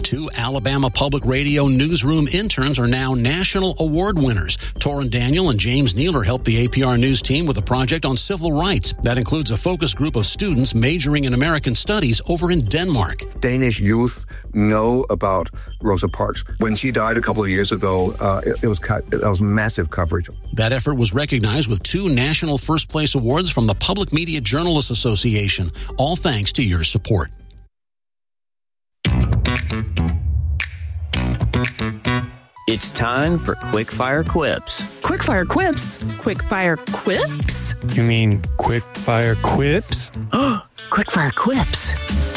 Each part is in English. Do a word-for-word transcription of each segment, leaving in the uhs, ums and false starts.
Two Alabama Public Radio newsroom interns are now national award winners. Torrin Daniel and James Nealer helped the A P R News team with a project on civil rights. That includes a focus group of students majoring in American studies over in Denmark. Danish youth know about Rosa Parks. When she died a couple of years ago, uh, it, it was cut, it was massive coverage. That effort was recognized with two national first place awards from the Public Media Journalists Association, all thanks to your support. It's time for Quickfire Quips. Quickfire Quips? Quickfire Quips? You mean Quickfire Quips? Quickfire Quips.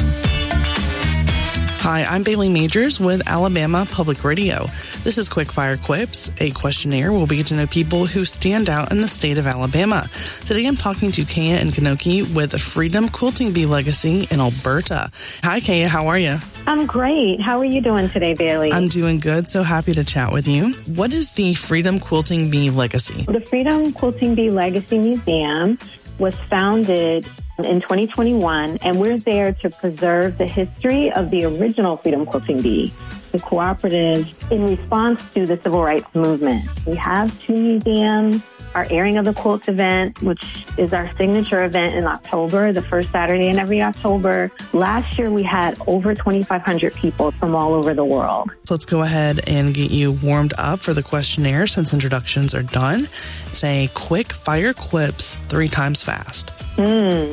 Hi, I'm Bailey Majors with Alabama Public Radio. This is Quickfire Quips, a questionnaire where we get to know people who stand out in the state of Alabama. Today I'm talking to Kaya and Kanoki with Freedom Quilting Bee Legacy in Alberta. Hi, Kaya. How are you? I'm great. How are you doing today, Bailey? I'm doing good. So happy to chat with you. What is the Freedom Quilting Bee Legacy? The Freedom Quilting Bee Legacy Museum was founded in twenty twenty-one, and we're there to preserve the history of the original Freedom Quilting Bee, the cooperative, in response to the civil rights movement. We have two museums. Our Airing of the Quilts event, which is our signature event in October, the first Saturday in every October. Last year, we had over twenty-five hundred people from all over the world. Let's go ahead and get you warmed up for the questionnaire since introductions are done. Say quick fire quips three times fast. Mm.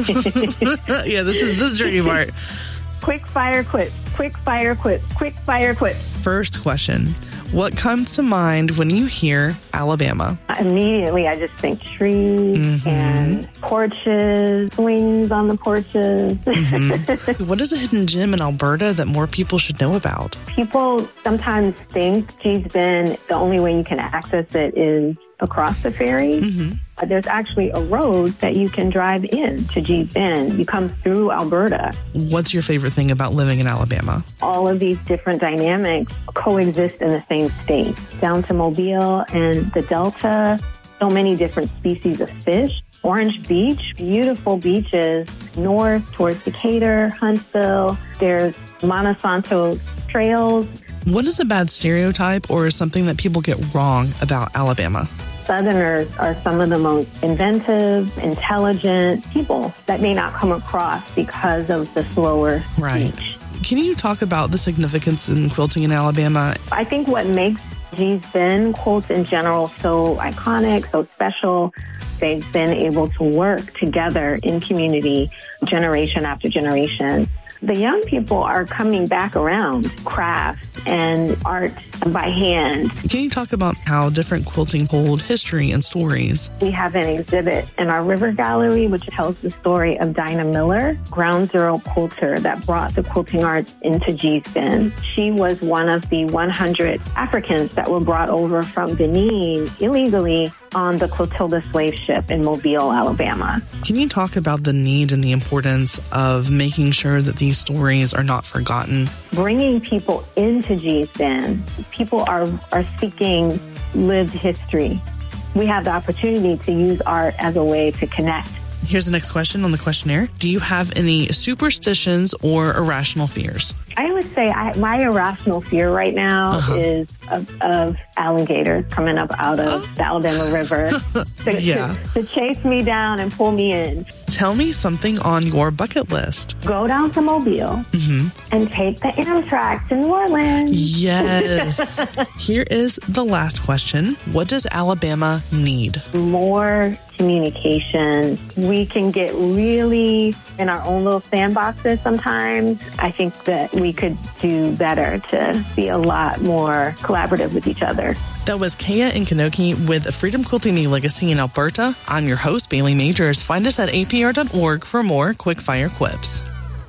yeah, this is this is tricky part. Quick fire quips, quick fire quips, quick fire quips. First question. What comes to mind when you hear Alabama? Immediately, I just think trees mm-hmm. and porches, swings on the porches. Mm-hmm. What is a hidden gem in Alberta that more people should know about? People sometimes think Gee's Bend, the only way you can access it is across the ferry. Mm-hmm. There's actually a road that you can drive in to Gee's Bend. You come through Alberta. What's your favorite thing about living in Alabama? All of these different dynamics coexist in the same state. Down to Mobile and the Delta, so many different species of fish. Orange Beach, beautiful beaches. North towards Decatur, Huntsville. There's Monsanto trails. What is a bad stereotype or something that people get wrong about Alabama? Southerners are some of the most inventive, intelligent people that may not come across because of the slower right. speech. Can you talk about the significance in quilting in Alabama? I think what makes Gee's Bend quilts in general so iconic, so special, they've been able to work together in community generation after generation. The young people are coming back around crafts and art by hand. Can you talk about how different quilting hold history and stories? We have an exhibit in our River Gallery, which tells the story of Dinah Miller, ground zero quilter that brought the quilting arts into Gee's Bend. She was one of the one hundred Africans that were brought over from Benin illegally on the Clotilda slave ship in Mobile, Alabama. Can you talk about the need and the importance of making sure that these stories are not forgotten? Bringing people into Gee's Bend, people are, are seeking lived history. We have the opportunity to use art as a way to connect. Here's the next question on the questionnaire. Do you have any superstitions or irrational fears? I would say I, my irrational fear right now uh-huh. is of, of alligators coming up out of uh-huh. the Alabama River to, yeah. to, to chase me down and pull me in. Tell me something on your bucket list. Go down to Mobile mm-hmm. and take the Amtrak to New Orleans. Yes. Here is the last question. What does Alabama need? More communication. We can get really in our own little sandboxes sometimes. I think that we could do better to be a lot more collaborative with each other. That was Kaya and Kanoki with Freedom Quilting Bee Legacy in Alberta. I'm your host, Bailey Majors. Find us at A P R dot org for more Quickfire Quips.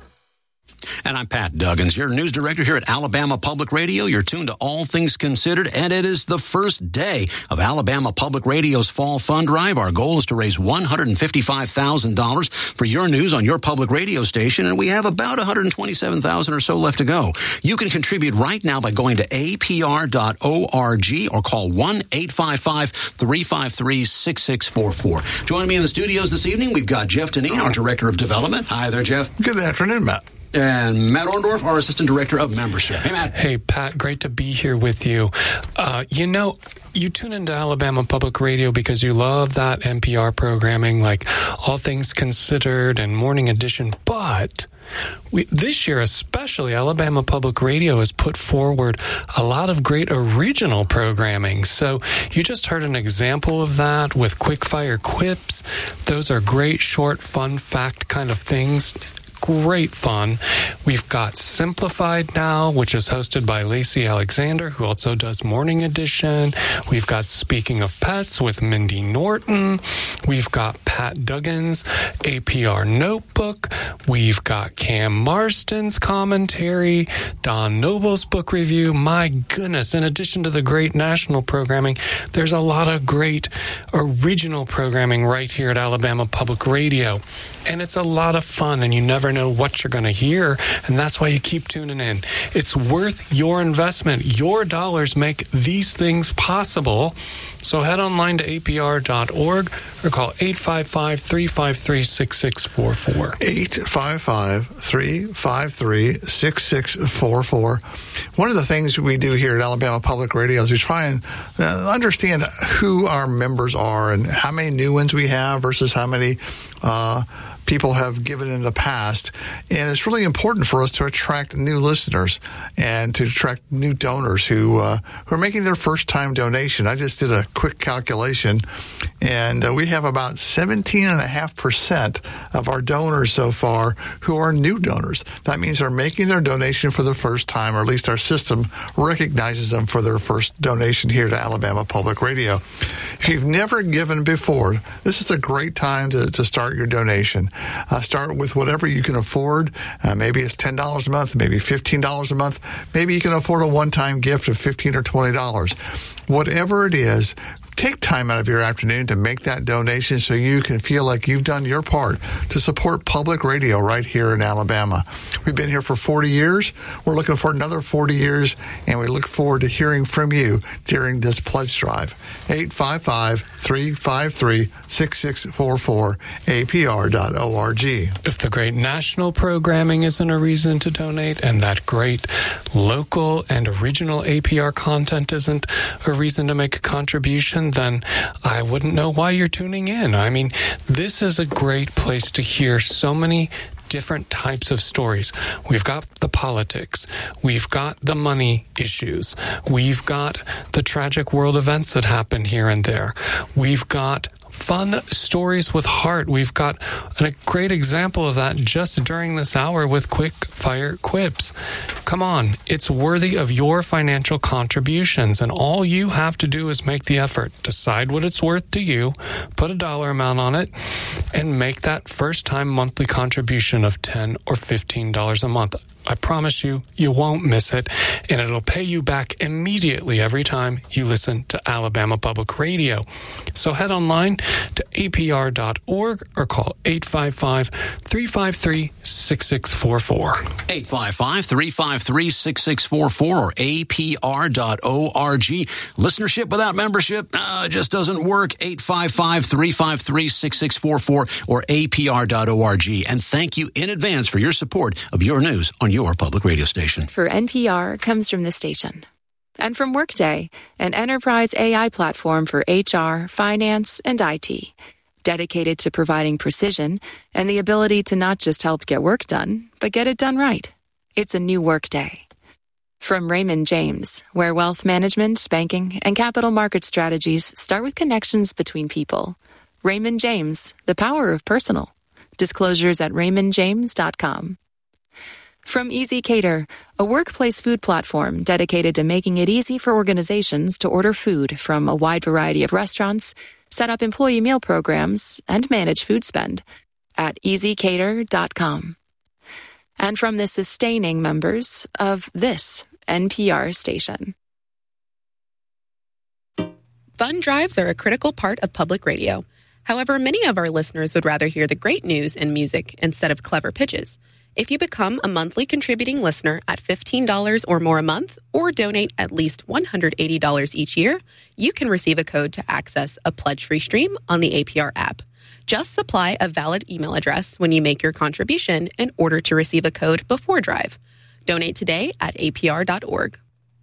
And I'm Pat Duggins, your news director here at Alabama Public Radio. You're tuned to All Things Considered, and it is the first day of Alabama Public Radio's Fall Fund Drive. Our goal is to raise one hundred fifty-five thousand dollars for your news on your public radio station, and we have about one hundred twenty-seven thousand dollars or so left to go. You can contribute right now by going to A P R dot org or call one eight five five, three five three, six six four four. Joining me in the studios this evening, we've got Jeff Deneen, our Director of Development. Hi there, Jeff. Good afternoon, Matt. And Matt Orndorff, our Assistant Director of Membership. Hey, Matt. Hey, Pat. Great to be here with you. Uh, you know, you tune into Alabama Public Radio because you love that N P R programming, like All Things Considered and Morning Edition. But we, this year especially, Alabama Public Radio has put forward a lot of great original programming. So you just heard an example of that with Quickfire Quips. Those are great, short, fun fact kind of things. Great fun. We've got Simplified now, which is hosted by Lacey Alexander, who also does Morning Edition. We've got Speaking of Pets with Mindy Norton. We've got Pat Duggan's A P R Notebook. We've got Cam Marston's commentary, Don Noble's book review. My goodness, in addition to the great national programming, there's a lot of great original programming right here at Alabama Public Radio. And it's a lot of fun, and you never know what you're going to hear, and that's why you keep tuning in. It's worth your investment. Your dollars make these things possible. So head online to A P R dot org or call eight five five, three five three, six six four four. eight five five, three five three, six six four four. One of the things we do here at Alabama Public Radio is we try and uh, understand who our members are and how many new ones we have versus how many uh, people have given in the past. And it's really important for us to attract new listeners and to attract new donors who, uh, who are making their first time donation. I just did a quick calculation, and uh, we have about seventeen point five percent of our donors so far who are new donors. That means they're making their donation for the first time, or at least our system recognizes them for their first donation here to Alabama Public Radio. If you've never given before, this is a great time to, to start your donation. Uh, start with whatever you can afford. Uh, maybe it's ten dollars a month, maybe fifteen dollars a month. Maybe you can afford a one-time gift of fifteen dollars or twenty dollars. Whatever it is, take time out of your afternoon to make that donation so you can feel like you've done your part to support public radio right here in Alabama. We've been here for forty years. We're looking for another forty years, and we look forward to hearing from you during this pledge drive. eight five five, three five three, six six four four, A P R dot org. If the great national programming isn't a reason to donate, and that great local and original A P R content isn't a reason to make a contribution, then I wouldn't know why you're tuning in. I mean, this is a great place to hear so many different types of stories. We've got the politics. We've got the money issues. We've got the tragic world events that happen here and there. We've got fun stories with heart. We've got a great example of that just during this hour with Quick Fire Quips. Come on, it's worthy of your financial contributions, and all you have to do is make the effort. Decide what it's worth to you, put a dollar amount on it, and make that first-time monthly contribution of ten dollars or fifteen dollars a month. I promise you, you won't miss it, and it'll pay you back immediately every time you listen to Alabama Public Radio. So head online to A P R dot org or call eight five five, three five three, six six four four. eight five five, three five three, six six four four or A P R dot org. Listenership without membership uh, just doesn't work. eight five five, three five three, six six four four or A P R dot org. And thank you in advance for your support of your news on your public radio station. For N P R comes from the station. And from Workday, an enterprise A I platform for H R, finance, and I T, dedicated to providing precision and the ability to not just help get work done, but get it done right. It's a new Workday. From Raymond James, where wealth management, banking, and capital market strategies start with connections between people. Raymond James, the power of personal. Disclosures at raymond james dot com. From Easy Cater, a workplace food platform dedicated to making it easy for organizations to order food from a wide variety of restaurants, set up employee meal programs, and manage food spend at easy cater dot com. And from the sustaining members of this N P R station. Fund drives are a critical part of public radio. However, many of our listeners would rather hear the great news and music instead of clever pitches. If you become a monthly contributing listener at fifteen dollars or more a month, or donate at least one hundred eighty dollars each year, you can receive a code to access a pledge-free stream on the A P R app. Just supply a valid email address when you make your contribution in order to receive a code before Drive. Donate today at A P R dot org.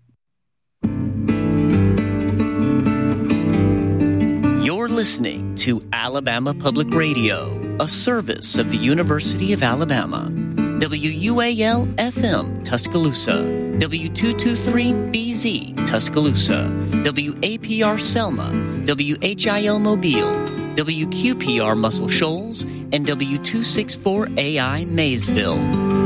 You're listening to Alabama Public Radio, a service of the University of Alabama. W U A L F M, Tuscaloosa. W two twenty-three B Z, Tuscaloosa. W A P R Selma. W H I L Mobile. W Q P R Muscle Shoals. And W two sixty-four A I Maysville.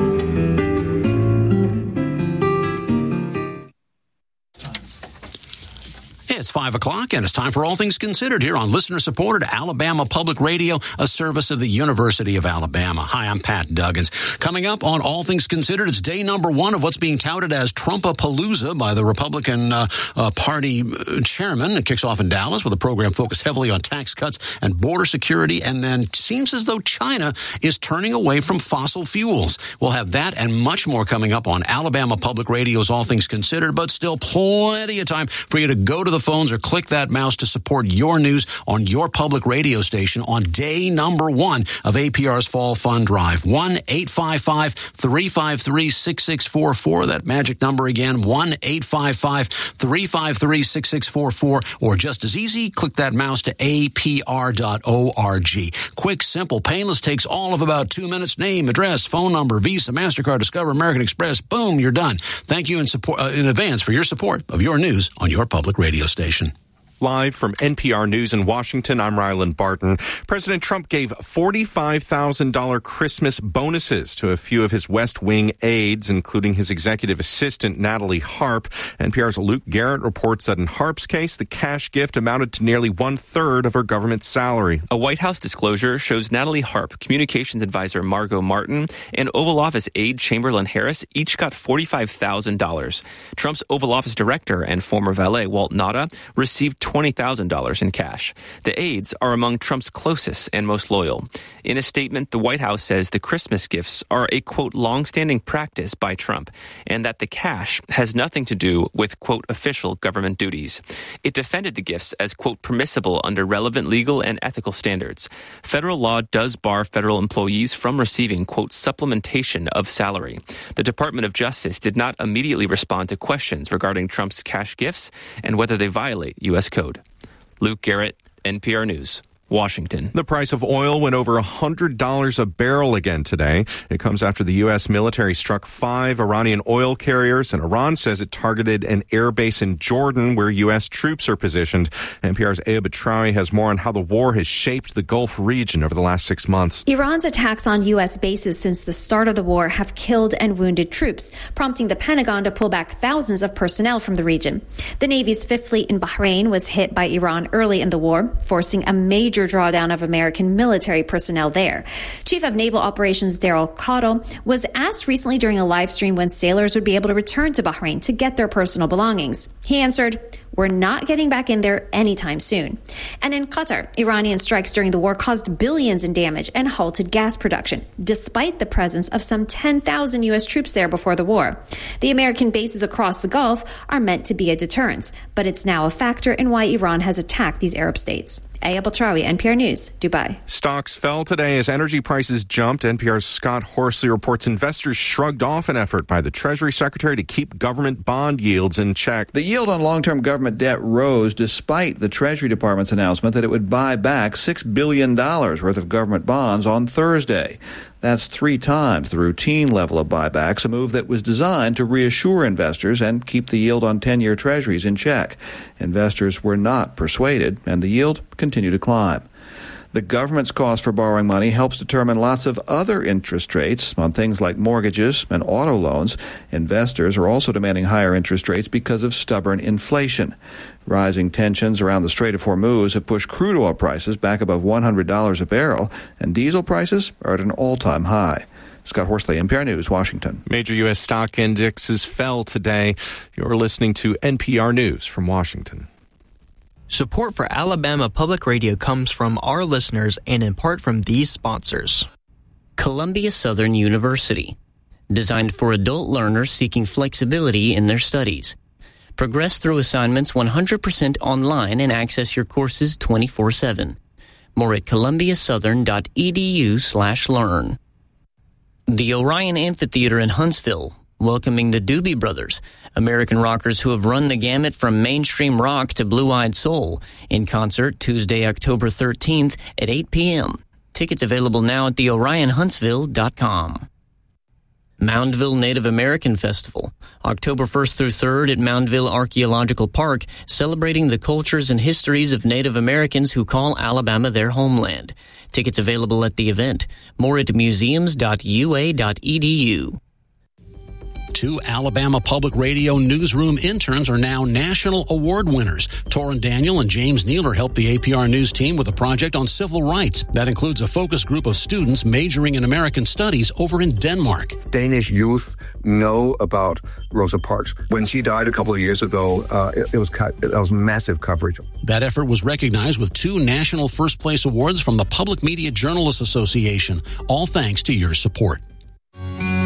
It's five o'clock, and it's time for All Things Considered here on listener-supported Alabama Public Radio, a service of the University of Alabama. Hi, I'm Pat Duggins. Coming up on All Things Considered, it's day number one of what's being touted as Trumpapalooza by the Republican uh, uh, Party chairman. It kicks off in Dallas with a program focused heavily on tax cuts and border security, and then seems as though China is turning away from fossil fuels. We'll have that and much more coming up on Alabama Public Radio's All Things Considered, but still plenty of time for you to go to the phones or click that mouse to support your news on your public radio station on day number one of A P R's Fall Fund Drive. one eight five five, three five three, six six four four. That magic number again, one eight five five, three five three, six six four four. Or just as easy, click that mouse to A P R dot org. Quick, simple, painless, takes all of about two minutes. Name, address, phone number, Visa, MasterCard, Discover, American Express. Boom, you're done. Thank you in, support, uh, in advance for your support of your news on your public radio station. Live from N P R News in Washington, I'm Ryland Barton. President Trump gave forty-five thousand dollars Christmas bonuses to a few of his West Wing aides, including his executive assistant, Natalie Harp. N P R's Luke Garrett reports that in Harp's case, the cash gift amounted to nearly one-third of her government salary. A White House disclosure shows Natalie Harp, communications advisor Margot Martin, and Oval Office aide Chamberlain Harris each got forty-five thousand dollars. Trump's Oval Office director and former valet, Walt Nauta, received twenty thousand dollars in cash. The aides are among Trump's closest and most loyal. In a statement, the White House says the Christmas gifts are a, quote, long-standing practice by Trump, and that the cash has nothing to do with, quote, official government duties. It defended the gifts as, quote, permissible under relevant legal and ethical standards. Federal law does bar federal employees from receiving, quote, supplementation of salary. The Department of Justice did not immediately respond to questions regarding Trump's cash gifts and whether they violate U S code. Luke Garrett, N P R News, Washington. The price of oil went over one hundred dollars a barrel again today. It comes after the U S military struck five Iranian oil carriers, and Iran says it targeted an air base in Jordan where U S troops are positioned. N P R's Aya Batrawi has more on how the war has shaped the Gulf region over the last six months. Iran's attacks on U S bases since the start of the war have killed and wounded troops, prompting the Pentagon to pull back thousands of personnel from the region. The Navy's Fifth Fleet in Bahrain was hit by Iran early in the war, forcing a major drawdown of American military personnel there. Chief of Naval Operations Daryl Cottle was asked recently during a live stream when sailors would be able to return to Bahrain to get their personal belongings. He answered, "We're not getting back in there anytime soon." And in Qatar, Iranian strikes during the war caused billions in damage and halted gas production, despite the presence of some ten thousand U S troops there before the war. The American bases across the Gulf are meant to be a deterrence, but it's now a factor in why Iran has attacked these Arab states. Aya Batrawi, N P R News, Dubai. Stocks fell today as energy prices jumped. N P R's Scott Horsley reports investors shrugged off an effort by the Treasury Secretary to keep government bond yields in check. The yield on long-term government debt rose despite the Treasury Department's announcement that it would buy back six billion dollars worth of government bonds on Thursday. That's three times the routine level of buybacks, a move that was designed to reassure investors and keep the yield on ten-year treasuries in check. Investors were not persuaded, and the yield continued to climb. The government's cost for borrowing money helps determine lots of other interest rates on things like mortgages and auto loans. Investors are also demanding higher interest rates because of stubborn inflation. Rising tensions around the Strait of Hormuz have pushed crude oil prices back above one hundred dollars a barrel, and diesel prices are at an all-time high. Scott Horsley, N P R News, Washington. Major U S stock indexes fell today. You're listening to N P R News from Washington. Support for Alabama Public Radio comes from our listeners and in part from these sponsors. Columbia Southern University, designed for adult learners seeking flexibility in their studies. Progress through assignments one hundred percent online and access your courses twenty-four seven. More at columbiasouthern.edu slash learn. The Orion Amphitheater in Huntsville, welcoming the Doobie Brothers, American rockers who have run the gamut from mainstream rock to blue-eyed soul, in concert Tuesday, October thirteenth at eight p.m. Tickets available now at the orion huntsville dot com. Moundville Native American Festival, October first through third at Moundville Archaeological Park, celebrating the cultures and histories of Native Americans who call Alabama their homeland. Tickets available at the event. More at museums dot u a dot e d u. Two Alabama Public Radio newsroom interns are now national award winners. Torrin Daniel and James Nealer helped the A P R News team with a project on civil rights. That includes a focus group of students majoring in American studies over in Denmark. Danish youth know about Rosa Parks. When she died a couple of years ago, uh, it, it was it was massive coverage. That effort was recognized with two national first place awards from the Public Media Journalists Association, all thanks to your support.